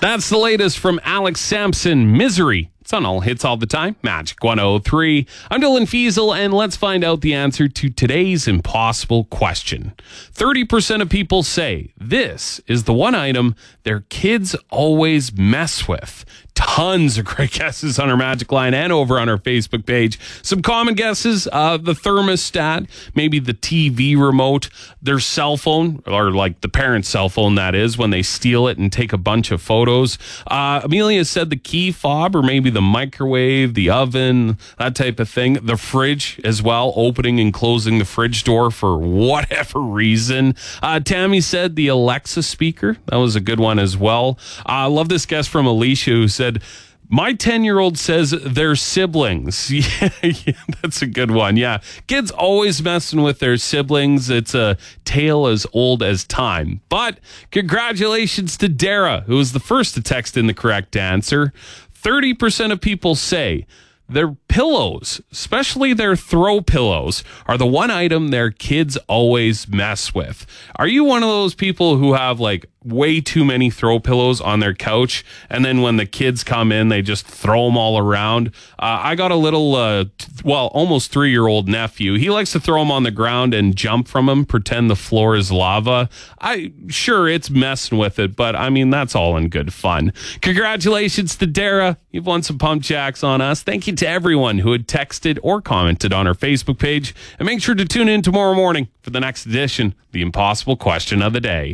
That's the latest from Alex Sampson, Misery. It's on all hits all the time. Magic 103. I'm Dylan Fiesel, and let's find out the answer to today's impossible question. 30% of people say this is the one item their kids always mess with. Tons of great guesses on our Magic line and over on our Facebook page. Some common guesses, the thermostat, maybe the TV remote, their cell phone, or like the parent's cell phone, that is, when they steal it and take a bunch of photos. Amelia said the key fob, or maybe the microwave, the oven, that type of thing. The fridge as well, opening and closing the fridge door for whatever reason. Tammy said the Alexa speaker. That was a good one as well. I love this guess from Alicia, who said, my 10-year-old says they're siblings. Yeah, that's a good one. Yeah. Kids always messing with their siblings. It's a tale as old as time. But congratulations to Dara, who was the first to text in the correct answer. 30% of people say their pillows, especially their throw pillows, are the one item their kids always mess with. Are you one of those people who have like way too many throw pillows on their couch, and then when the kids come in, they just throw them all around? I got a little, almost 3-year-old nephew. He likes to throw them on the ground and jump from them, pretend the floor is lava. Sure, it's messing with it, but I mean, that's all in good fun. Congratulations to Dara. You've won some pump jacks on us. Thank you to everyone who had texted or commented on our Facebook page. And make sure to tune in tomorrow morning for the next edition, The Impossible Question of the Day.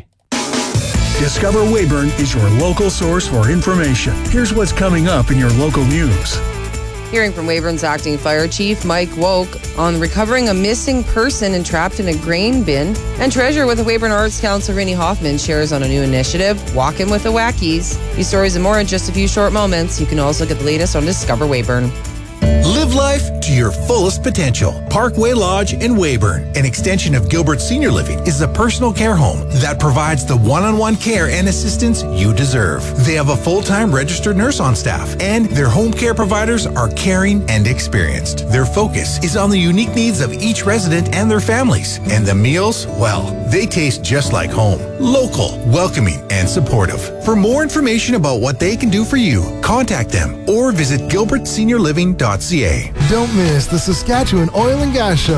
Discover Weyburn is your local source for information. Here's what's coming up in your local news. Hearing from Weyburn's acting fire chief, Mike Woke, on recovering a missing person entrapped in a grain bin. And treasurer with the Weyburn Arts Council, Rennie Hoffman, shares on a new initiative, Walking with the Wackies. These stories and more in just a few short moments. You can also get the latest on Discover Weyburn. Live life to your fullest potential. Parkway Lodge in Weyburn, an extension of Gilbert Senior Living, is a personal care home that provides the one-on-one care and assistance you deserve. They have a full-time registered nurse on staff, and their home care providers are caring and experienced. Their focus is on the unique needs of each resident and their families. And the meals, well, they taste just like home. Local, welcoming, and supportive. For more information about what they can do for you, contact them or visit gilbertseniorliving.ca. Don't miss the Saskatchewan Oil and Gas Show.